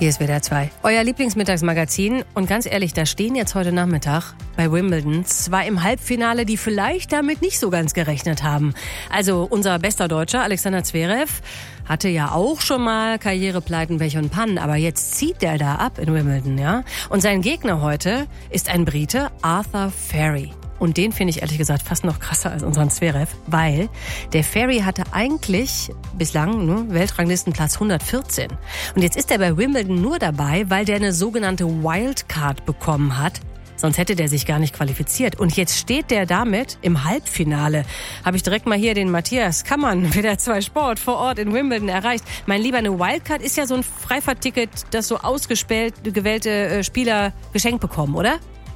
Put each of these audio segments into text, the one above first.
Hier ist WDR 2, euer Lieblingsmittagsmagazin. Und ganz ehrlich, da stehen jetzt heute Nachmittag bei Wimbledon zwei im Halbfinale, die vielleicht damit nicht so ganz gerechnet haben. Also unser bester Deutscher, Alexander Zverev, hatte ja auch schon mal Karrierepleiten, Pech und Pannen. Aber jetzt zieht der da ab in Wimbledon, ja? Und sein Gegner heute ist ein Brite, Arthur Feri. Und den finde ich ehrlich gesagt fast noch krasser als unseren Zverev, weil der Feri hatte eigentlich bislang Weltranglistenplatz 114. Und jetzt ist er bei Wimbledon nur dabei, weil der eine sogenannte Wildcard bekommen hat. Sonst hätte der sich gar nicht qualifiziert. Und jetzt steht der damit im Halbfinale. Habe ich direkt mal hier den Matthias Kammann, WDR 2 Sport, vor Ort in Wimbledon erreicht. Mein Lieber, eine Wildcard ist ja so ein Freifahrtticket, das so gewählte Spieler geschenkt bekommen, oder?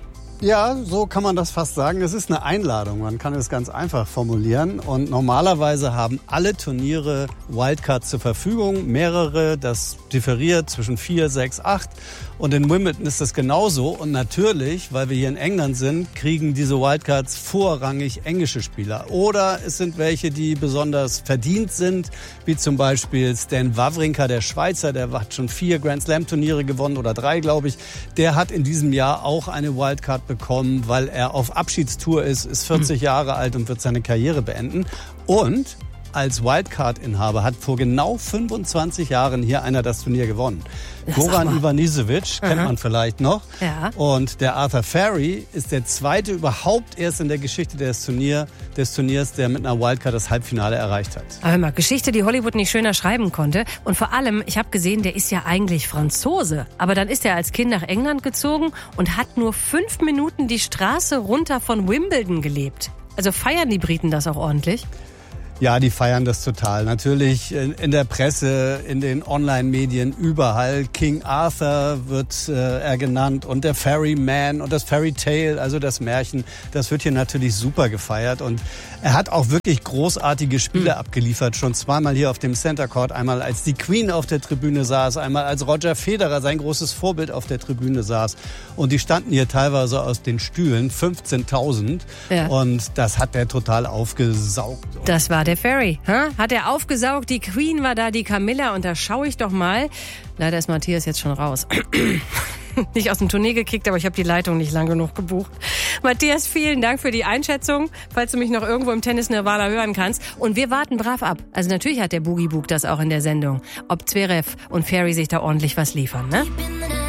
Ja, so kann man das fast sagen. Es ist eine Einladung. Man kann es ganz einfach formulieren. Und normalerweise haben alle Turniere Wildcards zur Verfügung. Mehrere, das differiert zwischen 4, 6, 8. Und in Wimbledon ist das genauso. Und natürlich, weil wir hier in England sind, kriegen diese Wildcards vorrangig englische Spieler. Oder es sind welche, die besonders verdient sind, wie zum Beispiel Stan Wawrinka, der Schweizer. Der hat schon 4 Grand Slam Turniere gewonnen oder 3, glaube ich. Der hat in diesem Jahr auch eine Wildcard bekommen, weil er auf Abschiedstour ist 40 Jahre alt und wird seine Karriere beenden. Und als Wildcard-Inhaber hat vor genau 25 Jahren hier einer das Turnier gewonnen. Goran Ivanisevic kennt man vielleicht noch. Ja. Und der Arthur Feri ist der zweite überhaupt erst in der Geschichte des Turniers, der mit einer Wildcard das Halbfinale erreicht hat. Aber hör mal, Geschichte, die Hollywood nicht schöner schreiben konnte. Und vor allem, ich habe gesehen, der ist ja eigentlich Franzose. Aber dann ist er als Kind nach England gezogen und hat nur 5 Minuten die Straße runter von Wimbledon gelebt. Also feiern die Briten das auch ordentlich? Ja, die feiern das total. Natürlich in der Presse, in den Online-Medien, überall. King Arthur wird er genannt und der Ferryman und das Fairy Tale, also das Märchen. Das wird hier natürlich super gefeiert. Und er hat auch wirklich großartige Spiele abgeliefert. Schon zweimal hier auf dem Center Court. Einmal als die Queen auf der Tribüne saß, einmal als Roger Federer, sein großes Vorbild, auf der Tribüne saß. Und die standen hier teilweise aus den Stühlen, 15.000. Ja. Und das hat er total aufgesaugt. Das war der Feri, hat er aufgesaugt, die Queen war da, die Camilla, und da schaue ich doch mal. Leider ist Matthias jetzt schon raus. Nicht aus dem Turnier gekickt, aber ich habe die Leitung nicht lang genug gebucht. Matthias, vielen Dank für die Einschätzung, falls du mich noch irgendwo im Tennis-Nirvana hören kannst. Und wir warten brav ab. Also natürlich hat der Boogie Book das auch in der Sendung. Ob Zverev und Feri sich da ordentlich was liefern, ne?